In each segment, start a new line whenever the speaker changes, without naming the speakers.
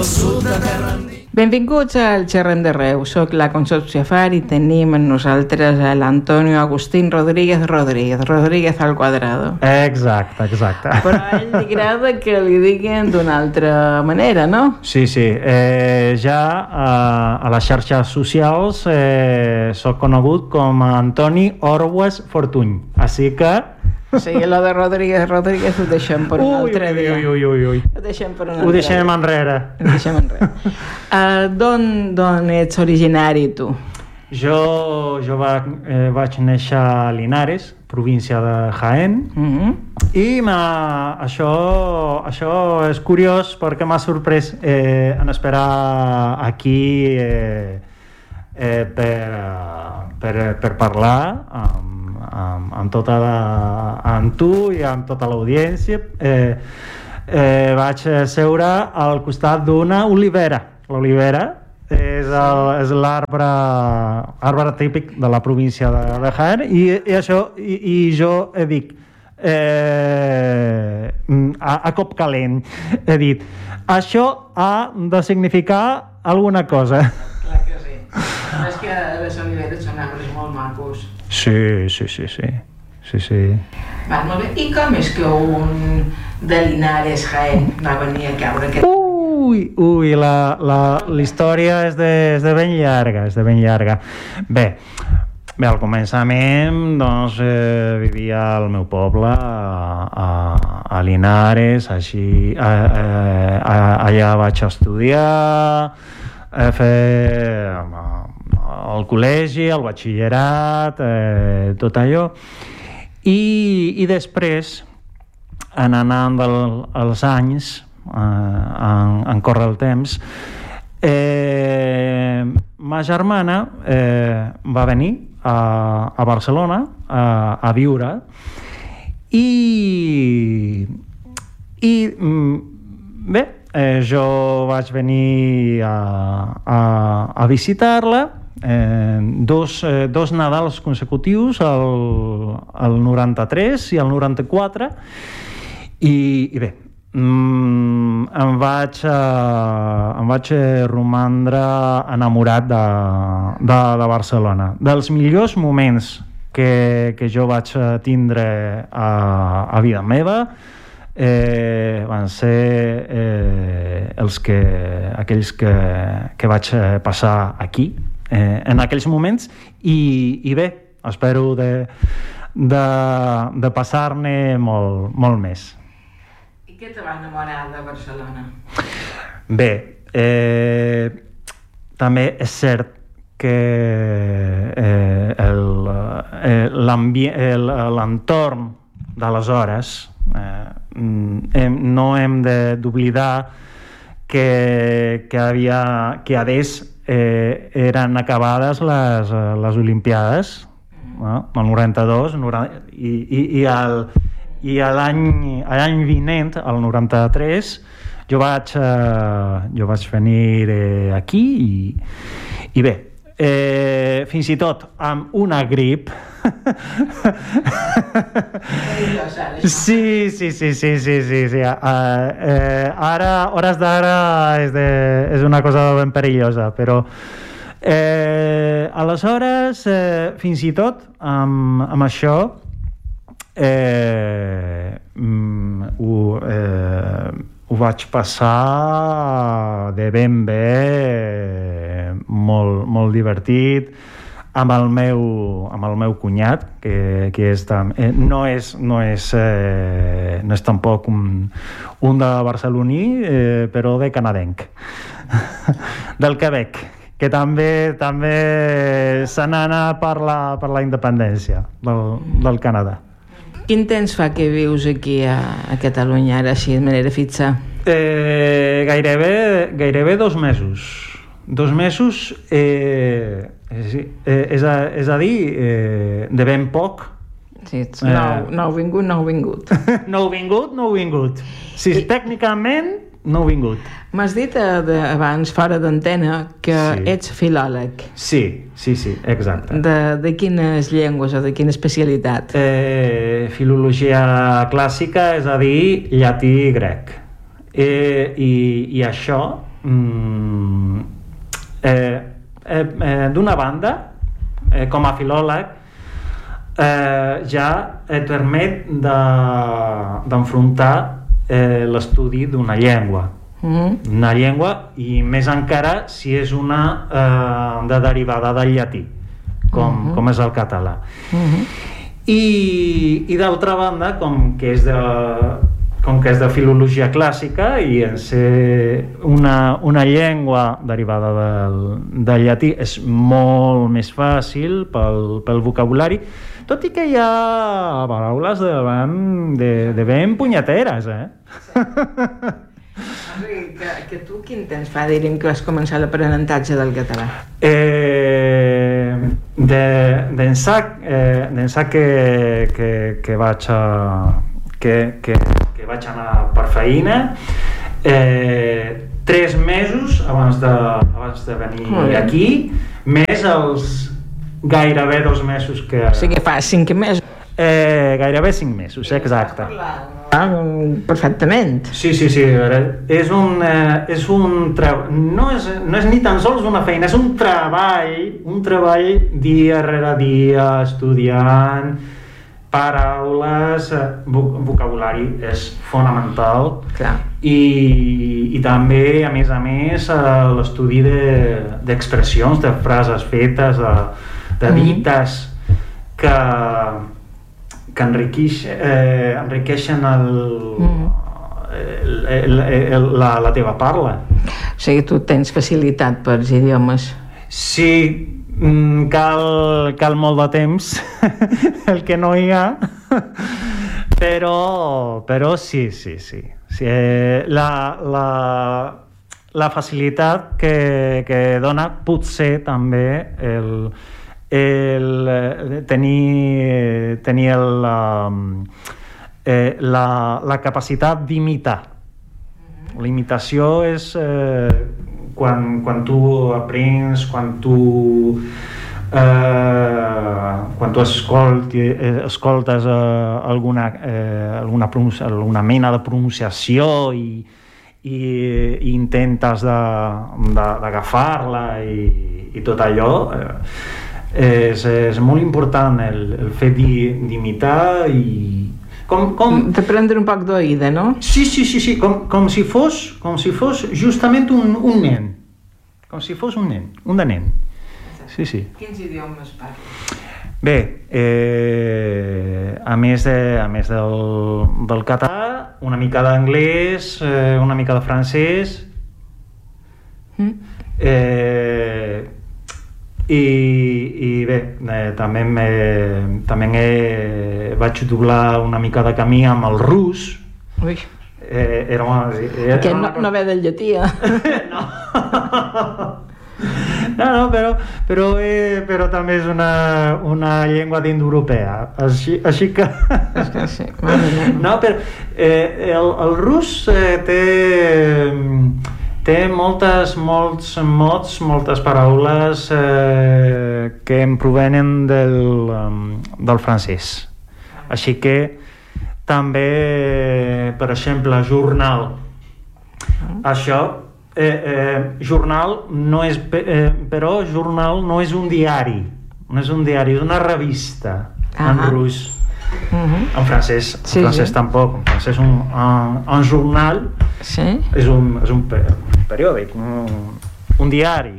Benvinguts al Xerrem de Reus. Soc la Concepció Far i tenim amb nosaltres l'Antonio Agustín Rodríguez al quadrado.
Exacte.
Però a ell li agrada que li diguin d'una altra manera, no?
Sí. Ja a les xarxes socials soc conegut com a Antoni Orwes Fortuny. Així que...
Sí, lo de Rodríguez ho deixem per un altre dia.
Ui.
Ho deixem per un
altre dia. Ho deixem enrere.
D'on ets originari, tu?
Jo vaig néixer a Linares, província de Jaén, i això és curiós perquè m'ha sorprès en esperar aquí per parlar amb tu i amb tota l'audiència. Vaig seure al costat d'una olivera. L'olivera és l'arbre típic de la província de Jaén i jo he dit a cop calent he dit, això ha de significar alguna cosa.
Clar que sí. És que les oliveres són arbres molt macos.
Sí.
Va, molt bé. I com és que un de Linares, Jaén, va venir a caure aquest...
Ui, la història és de ben llarga. Bé, al començament doncs, vivia al meu poble, a Linares, així, allà vaig estudiar, fer el col·legi, el batxillerat, tot allò, i després, en anant els anys, en córrer el temps, ma germana va venir a Barcelona a viure i bé, jo vaig venir a visitar-la dos Nadals consecutius, el 93 i el 94, i bé, em vaig romandre enamorat de Barcelona. Dels millors moments que jo vaig tindre a vida meva van ser aquells que vaig passar aquí en aquells moments i bé, espero de passar-ne molt més.
I què te va enamorar de Barcelona?
Bé, també és cert que l'entorn d'aleshores no hem d'oblidar que eren acabades les Olimpiades, el 92, i l'any vinent, el 93, jo vaig venir aquí i bé, fins i tot amb una grip. Sí. Ara, hores d'ara, és una cosa ben perillosa, però aleshores, fins i tot amb això, ho vaig passar de ben bé, molt divertit, amb el meu cunyat, que és no és tampoc un de barceloní, però de canadenc, del Quebec, que també se n'anà per la independència del Canadà.
Quin temps fa que vius aquí a Catalunya, ara així, de manera fixa?
Gairebé 2 mesos. 2 mesos, és a dir, de ben poc.
Sí, nouvingut.
Nouvingut. Sí, tècnicament, nouvingut.
M'has dit abans, fora d'antena, que ets filòleg.
Sí, exacte.
De quines llengües o de quina especialitat?
Filologia clàssica, és a dir, llatí i grec. I això d'una banda, com a filòleg, ja et permet d'enfrontar l'estudi d'una llengua. Una llengua, i més encara si és una de derivada del llatí, com és el català. I d'altra banda, com que és de filologia clàssica i en ser una llengua derivada del llatí, és molt més fàcil pel vocabulari, tot i que hi ha paraules de ben punyeteres,
Que tu quin temps fa, diríem, que vas començar l'aprenentatge del català?
D'ençà que vaig anar per feina, 3 mesos abans de venir aquí, més els gairebé 2 mesos que...
O sigui, fa 5 mesos.
Gairebé 5 mesos, exacte.
Perfectament.
Sí. No és ni tan sols una feina, és un treball dia rere dia, estudiant paraules, vocabulari és fonamental.
Clar.
I també, a més, l'estudi d'expressions, de frases fetes, de dites que enriqueixen la teva parla.
O sigui, tu tens facilitat pels idiomes. Sí,
cal molt de temps, el que no hi ha, però sí. La facilitat que dona potser també tenir la capacitat d'imitar. La imitació és quan tu aprens, quan tu escoltes alguna mena de pronunciació i intentes d'agafar-la i tot allò, és molt important el fet d'imitar i
de prendre un poc d'oïda, no?
Sí, com si fos justament un nen, com si fos un de nen. Sí.
Quins idiomes parles?
Bé, a més del català, una mica d'anglès, una mica de francès, i bé, també vaig doblar una mica de camí amb el rus.
Ui. No ve del llatí,
No, però també és una llengua d'indoeuropea, així que...
Sí.
No, però el rus té molts mots, moltes paraules que em provenen del francès. Així que també, per exemple, jornal. Això, jornal no és, però jornal no és un diari, és una revista en rus. En francès tampoc. En francès un jornal és un periòdic, un diari.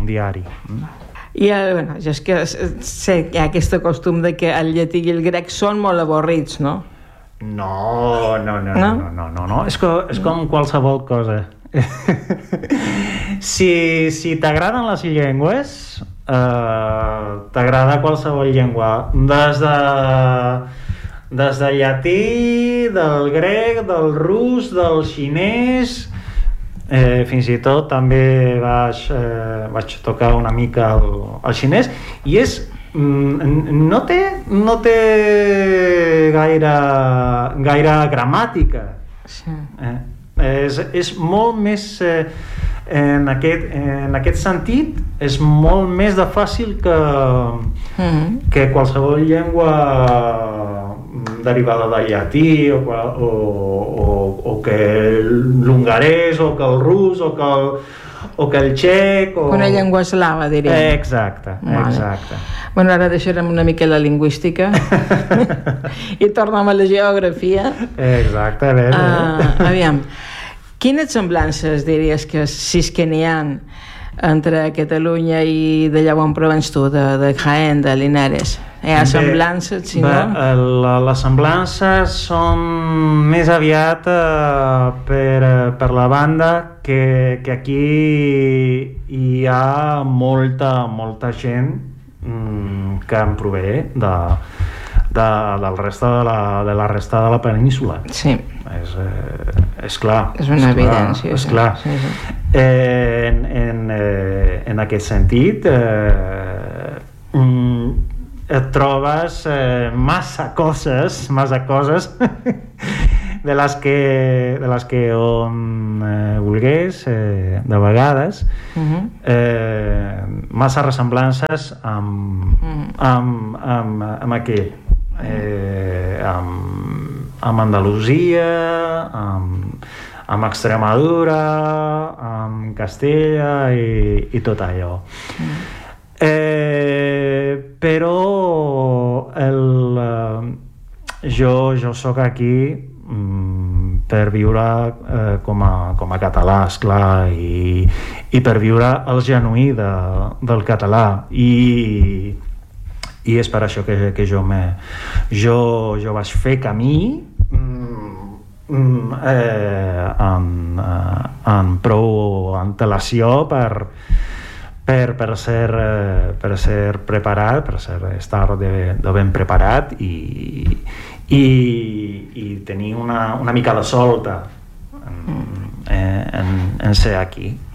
I jo és que sé que hi ha aquest costum de que el llatí i el grec són molt avorrits, no?
No. És com qualsevol cosa. Si t'agraden les llengües, t'agrada qualsevol llengua, des del llatí, del grec, del rus, del xinès, fins i tot també vaig tocar una mica el xinès, i no té gaire gramàtica. És molt més, en aquest sentit, és molt més de fàcil que qualsevol llengua derivada del llatí o que l'hongarès o que el rus o que el txec
una llengua eslava, diríem.
Exacte.
Bueno, ara deixarem una mica la lingüística i tornem a la geografia.
Exacte, bé.
Aviam, quines semblances diries que si és que n'hi ha entre Catalunya i d'allà on provens tu, de Jaén, de Linares? Hi ha semblances, si no?
Les semblances són més aviat per la banda que aquí hi ha molta gent que en prové del resta de la resta de la península.
Sí.
És clar.
És una evidència.
És clar.
Sí.
En aquest sentit, et trobes massa coses de les que vulgués, de vegades, massa ressemblances amb aquell, amb Andalusia, amb Extremadura, amb Castella i tot allò. Però jo soc aquí per viure com a català, esclar, i per viure el genuí del català, i és per això que jo vaig fer camí amb prou antelació per ser preparat, per estar de ben preparat i tenir una mica de solta en ser aquí.